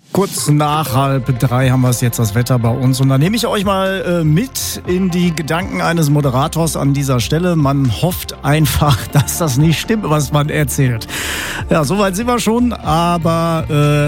Kurz nach 2:30 haben wir es jetzt, das Wetter bei uns. Und dann nehme ich euch mal mit in die Gedanken eines Moderators an dieser Stelle. Man hofft einfach, dass das nicht stimmt, was man erzählt. Ja, soweit sind wir schon, aber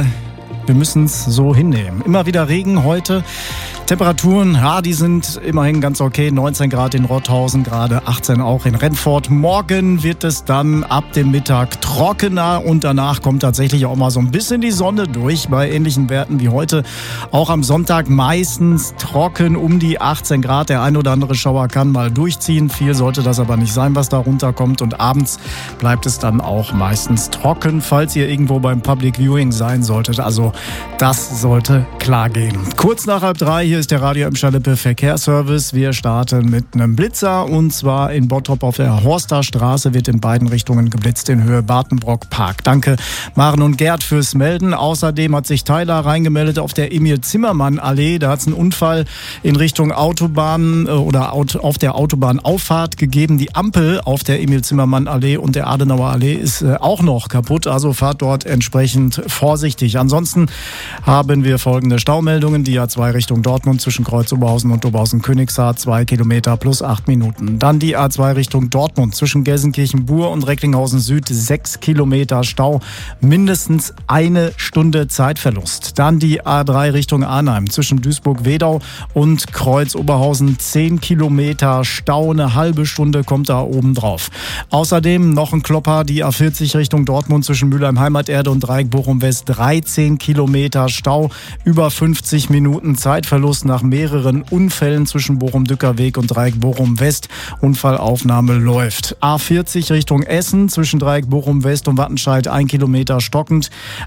wir müssen es so hinnehmen. Immer wieder Regen heute. Temperaturen, ja, die sind immerhin ganz okay. 19 Grad in Rothausen, gerade 18 auch in Rennfort. Morgen wird es dann ab dem Mittag trockener und danach kommt tatsächlich auch mal so ein bisschen die Sonne durch bei ähnlichen Werten wie heute. Auch am Sonntag meistens trocken um die 18 Grad. Der ein oder andere Schauer kann mal durchziehen. Viel sollte das aber nicht sein, was da runterkommt. Und abends bleibt es dann auch meistens trocken, falls ihr irgendwo beim Public Viewing sein solltet. Also das sollte klar gehen. Kurz nach 2:30 hier ist der Radio Emscher-Lippe Verkehrsservice. Wir starten mit einem Blitzer und zwar in Bottrop auf der Horster Straße wird in beiden Richtungen geblitzt in Höhe Bartenbrock Park. Danke Maren und Gerd fürs Melden. Außerdem hat sich Tyler reingemeldet auf der Emil-Zimmermann-Allee. Da hat es einen Unfall in Richtung Autobahn oder auf der Autobahnauffahrt gegeben. Die Ampel auf der Emil-Zimmermann-Allee und der Adenauer Allee ist auch noch kaputt. Also fahrt dort entsprechend vorsichtig. Ansonsten haben wir folgende Staumeldungen. Die A2 Richtung Dortmund zwischen Kreuz Oberhausen und Oberhausen-Königshardt 2 Kilometer plus 8 Minuten. Dann die A2 Richtung Dortmund zwischen Gelsenkirchen-Bur und Recklinghausen Süd 6 Kilometer Stau, mindestens 1 Stunde Zeitverlust. Dann die A3 Richtung Arnheim zwischen Duisburg-Wedau und Kreuz Oberhausen 10 Kilometer Stau, eine halbe Stunde kommt da oben drauf. Außerdem noch ein Klopper, die A40 Richtung Dortmund zwischen Mülheim Heimaterde und Dreieck Bochum West 13 Kilometer Stau, über 50 Minuten Zeitverlust nach mehreren Unfällen zwischen Bochum-Dückerweg und Dreieck Bochum West. Unfallaufnahme läuft. A40 Richtung Essen zwischen Dreieck Bochum West und Wattenscheid 1 Kilometer stockend.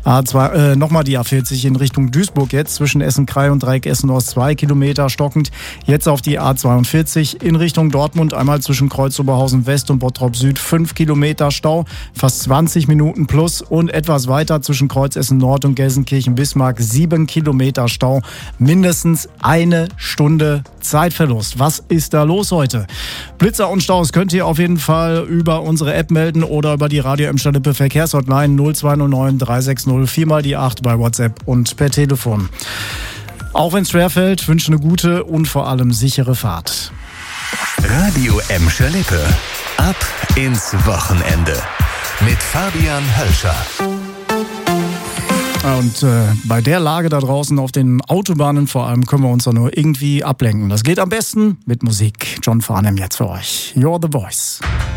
Nochmal die A40 in Richtung Duisburg jetzt zwischen Essen-Krei und Dreieck Essen-Ost 2 Kilometer stockend. Jetzt auf die A42 in Richtung Dortmund, einmal zwischen Kreuz Oberhausen West und Bottrop Süd 5 Kilometer Stau, fast 20 Minuten plus und etwas weiter zwischen Kreuz Essen Nord und Gelsenkirchen-Bismarck 7 Kilometer Stau, mindestens 1 Stunde Zeitverlust. Was ist da los heute? Blitzer und Staus könnt ihr auf jeden Fall über unsere App melden oder über die Radio Emscher-Lippe Verkehrshotline 0209 360 4 mal die 8 bei WhatsApp und per Telefon. Auch wenn es schwerfällt, wünsche eine gute und vor allem sichere Fahrt. Radio Emscher-Lippe. Ab ins Wochenende. Mit Fabian Hölscher. Und bei der Lage da draußen auf den Autobahnen vor allem können wir uns doch nur irgendwie ablenken. Das geht am besten mit Musik. John Farnham jetzt für euch. You're the Voice.